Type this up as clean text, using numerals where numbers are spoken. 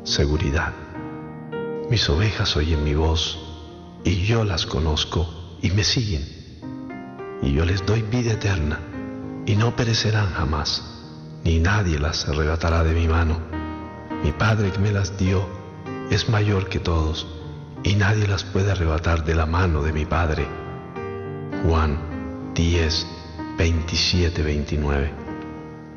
seguridad. Mis ovejas oyen mi voz, y yo las conozco, y me siguen. Y yo les doy vida eterna, y no perecerán jamás, ni nadie las arrebatará de mi mano. Mi Padre que me las dio es mayor que todos, y nadie las puede arrebatar de la mano de mi Padre. Juan 10, 27, 29.